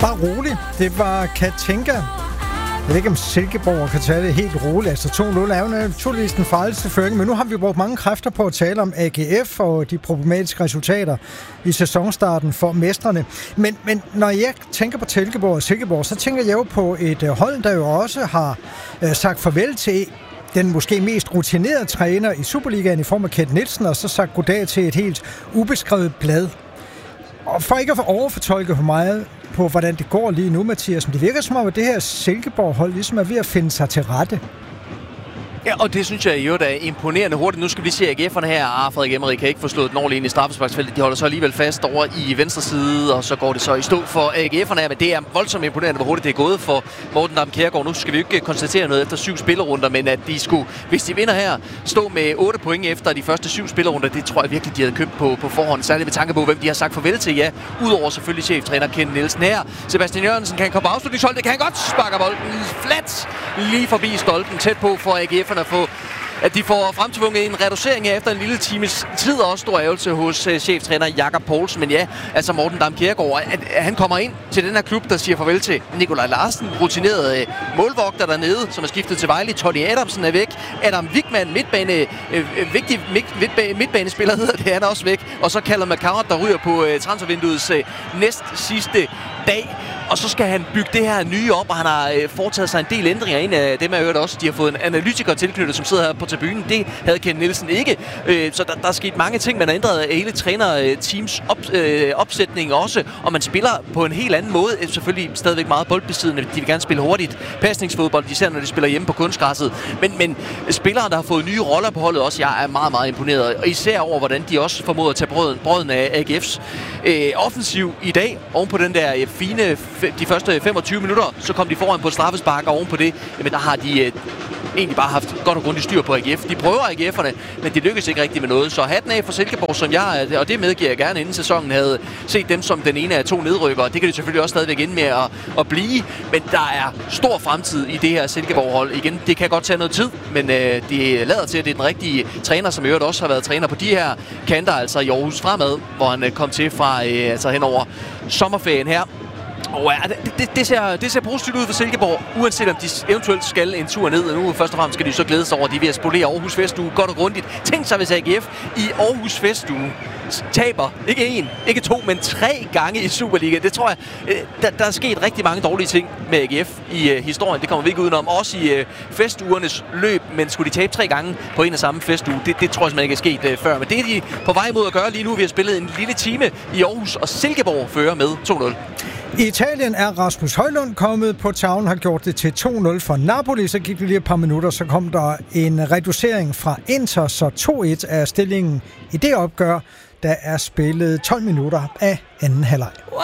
Bare roligt. Det var Katinka. Jeg ved ikke, om Silkeborg kan tage det helt roligt. Altså 2-0 er jo naturligvis den farligste føring, men nu har vi brugt mange kræfter på at tale om AGF og de problematiske resultater i sæsonstarten for mestrene. Men når jeg tænker på Silkeborg, så tænker jeg jo på et hold, der jo også har sagt farvel til den måske mest rutinerede træner i Superligaen i form af Kent Nielsen, og så sagt goddag til et helt ubeskrevet blad. Og for ikke at overfortolke for meget på, hvordan det går lige nu, Mathias, men det virker som om, at det her Silkeborg-hold ligesom er ved at finde sig til rette. Ja, og det synes jeg jo er imponerende hurtigt. Nu skal vi se AGF'erne her. Frederik Emmerik kan ikke få slået den ordentligt ind i straffesparksfeltet. De holder så alligevel fast over i venstre side, og så går det så i stå for AGF'erne. Men det er voldsomt imponerende, hvor hurtigt det er gået for Morten Dam Kjærgaard. Nu skal vi jo ikke konstatere noget efter 7 spillerunder, men at de skulle, hvis de vinder her, stå med 8 point efter de første 7 spillerunder, det tror jeg virkelig, de havde købt på forhånd. Særligt med tanke på, hvem de har sagt farvel til. Ja, udover selvfølgelig cheftræner Kent Nielsen her. Sebastian Jørgensen kan komme på afslutningshold. Det kan han godt. Sparker bolden flat lige forbi stolpen, tæt på for AGF'erne at de får fremtvunget en reducering her efter en lille times tid, og også stor ærgelse hos cheftræner Jakob Poulsen. Men ja, altså Morten Dam Kjærgaard, at han kommer ind til den her klub, der siger farvel til Nikolaj Larsen, rutineret målvogter dernede, som er skiftet til Vejle. Tony Adamsen er væk. Adam Wigman, vigtig midtbanespiller hedder det, han er også væk. Og så Callum McCart, der ryger på transfervinduets næst sidste dag. Og så skal han bygge det her nye op, og han har foretaget sig en del ændringer. En af dem er jo også, de har fået en analytiker tilknyttet, som sidder her på tribunen. Det havde Kent Nielsen ikke. Så der er sket mange ting. Man har ændret hele træner-teams opsætning også, og man spiller på en helt anden måde. Selvfølgelig stadigvæk meget boldbesiddende. De vil gerne spille hurtigt pasningsfodbold, især når de spiller hjemme på kunstgræsset. Men spillere, der har fået nye roller på holdet også, jeg er meget, meget imponeret. Og især over, hvordan de også formåede at tage brøden af AGF's offensiv i dag. Oven på den der fine de første 25 minutter, så kom de foran på straffespark, og oven på det, jamen der har de egentlig bare haft godt og grundigt styr på AGF. De prøver AGF'erne, men de lykkes ikke rigtig med noget. Så hatten af for Silkeborg, som jeg, og det medgiver jeg gerne inden sæsonen, havde set dem som den ene af 2 nedrykkere. Det kan de selvfølgelig også stadigvæk ende med at blive, men der er stor fremtid i det her Silkeborg-hold. Igen, det kan godt tage noget tid, men det lader til, at det er den rigtige træner, som i øvrigt også har været træner på de her kanter, altså i Aarhus Fremad, hvor han kom til fra altså hen over sommerferien her. Og det ser positivt ud for Silkeborg, uanset om de eventuelt skal en tur ned. Og nu først og fremmest skal de så glæde sig over, at de er ved at spolere Aarhus Festuge godt og grundigt. Tænk sig, hvis AGF i Aarhus Festuge taber ikke 1, ikke 2, men 3 gange i Superliga. Det tror jeg, der er sket rigtig mange dårlige ting med AGF i historien. Det kommer vi ikke udenom. Også i festugernes løb, men skulle de tabe 3 gange på en og samme festuge, det tror jeg simpelthen ikke er sket før. Men det er de på vej mod at gøre lige nu. Vi har spillet en lille time i Aarhus, og Silkeborg fører med 2-0. I Italien er Rasmus Højlund kommet på tavlen, har gjort det til 2-0 for Napoli. Så gik det lige et par minutter, så kom der en reducering fra Inter, så 2-1 er stillingen i det opgør. Der er spillet 12 minutter af anden halvleg.